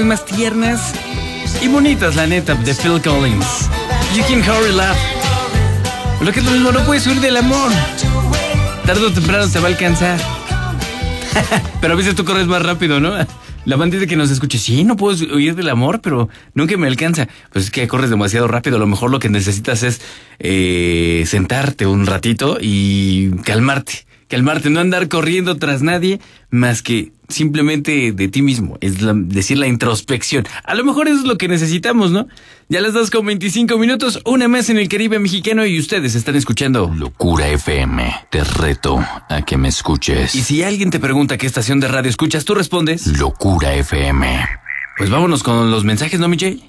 más tiernas y bonitas, la neta, de Phil Collins. You Can Hurry Love. Lo que es lo mismo, no puedes huir del amor. Tarde o temprano te va a alcanzar. Pero a veces tú corres más rápido, ¿no? La bandita que nos escuche, sí, no puedo huir del amor, pero nunca me alcanza. Pues es que corres demasiado rápido. A lo mejor lo que necesitas es sentarte un ratito y calmarte, no andar corriendo tras nadie más que simplemente de ti mismo. Es decir, la introspección. A lo mejor eso es lo que necesitamos, ¿no? Ya las 2:25, una más en el Caribe mexicano y ustedes están escuchando Locura FM. Te reto a que me escuches. Y si alguien te pregunta qué estación de radio escuchas, tú respondes Locura FM. Pues vámonos con los mensajes, ¿no, mi Jay?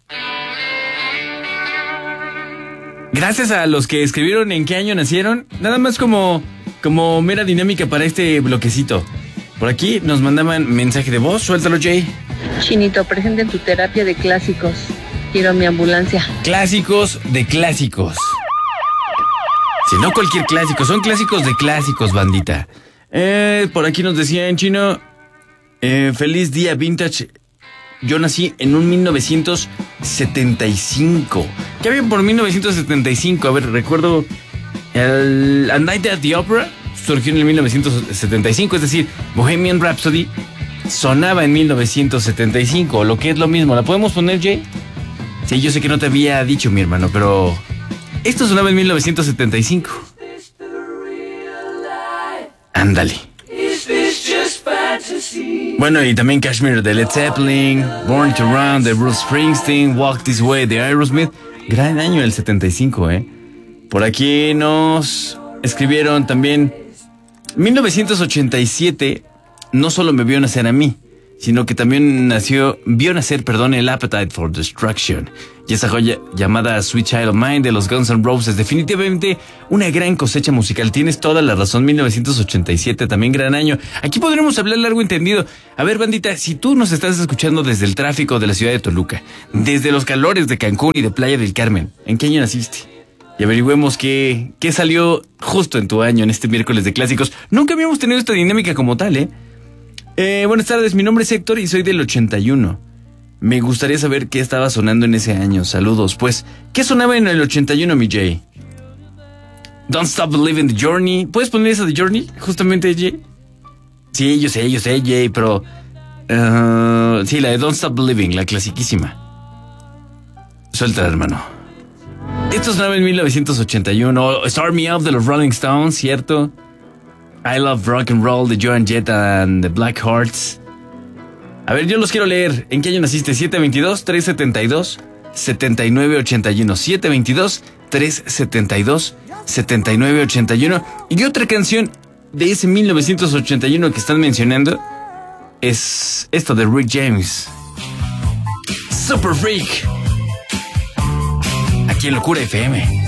Gracias a los que escribieron en qué año nacieron, nada más como mera dinámica para este bloquecito. Por aquí nos mandaban mensaje de voz, suéltalo, Jay. Chinito, presente en tu terapia de clásicos. Quiero mi ambulancia. Clásicos de clásicos. Si no cualquier clásico, son clásicos de clásicos, bandita. Por aquí nos decía en chino, feliz día vintage. Yo nací en un 1975. ¿Qué había por 1975? A ver, recuerdo A Night at the Opera surgió en el 1975, es decir, Bohemian Rhapsody sonaba en 1975, lo que es lo mismo. ¿La podemos poner, Jay? Sí, yo sé que no te había dicho, mi hermano, pero esto sonaba en 1975. Ándale. Bueno, y también Kashmir de Led Zeppelin, Born to Run de Bruce Springsteen, Walk This Way de Aerosmith. Gran año el 75, ¿eh? Por aquí nos escribieron también 1987, no solo me vio nacer a mí, sino que también vio nacer el Appetite for Destruction. Y esa joya llamada Sweet Child of Mine de los Guns N' Roses, definitivamente una gran cosecha musical. Tienes toda la razón, 1987, también gran año. Aquí podremos hablar largo y entendido. A ver, bandita, si tú nos estás escuchando desde el tráfico de la ciudad de Toluca, desde los calores de Cancún y de Playa del Carmen, ¿en qué año naciste? Y averigüemos qué salió justo en tu año, en este miércoles de clásicos. Nunca habíamos tenido esta dinámica como tal, ¿eh? Buenas tardes, mi nombre es Héctor y soy del 81. Me gustaría saber qué estaba sonando en ese año. Saludos. Pues, ¿qué sonaba en el 81, mi Jay? Don't Stop Believing the Journey. ¿Puedes poner esa de Journey, justamente, Jay? Sí, yo sé, Jay, pero... sí, la de Don't Stop Believing, la clasiquísima. Suelta, hermano. Esto sonaba en 1981. Start Me Up de los Rolling Stones, ¿cierto? I Love Rock and Roll de Joan Jett and the Black Hearts. A ver, yo los quiero leer. ¿En qué año naciste? 722-372-7981. 722-372-7981. Y otra canción de ese 1981 que están mencionando es esto de Rick James. Super Freak. Aquí en Locura FM.